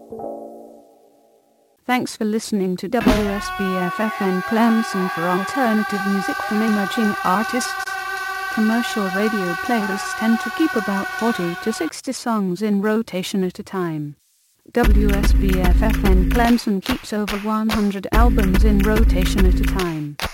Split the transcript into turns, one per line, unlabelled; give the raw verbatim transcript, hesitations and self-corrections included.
Thanks for listening to W S B F F N Clemson for alternative music from emerging artists. Commercial radio playlists tend to keep about forty to sixty songs in rotation at a time. W S B F F N Clemson keeps over one hundred albums in rotation at a time.